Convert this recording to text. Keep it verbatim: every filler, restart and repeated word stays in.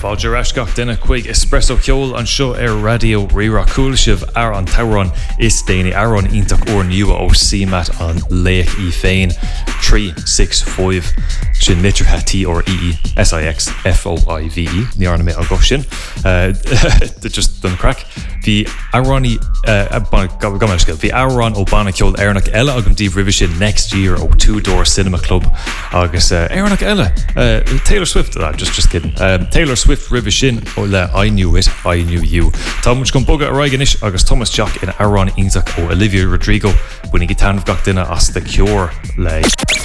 Fáilte gach duine chuig espresso ceol an seo ar radio rira coolsibh ar an tauran is déine ar an ítach ó nua ó C MAT an léach í féin three six five sin mitrathe T R E E S I X F O I V E ní arna mé agos sin just done crack hí Arani gameisce hí Aran ó banna ceol airnach eile agam díobh ribh sin next year ó Two Door Cinema Club agus uh, airnach eile uh, Taylor Swift uh, just just kidding um, Taylor Swift ribh sin ó le I Knew It I Knew You tá muid go boga aráigenis agus Thomas Jack in Aran ítach ó Olivia Rodrigo bunig i tanmh gach duine as the Cure le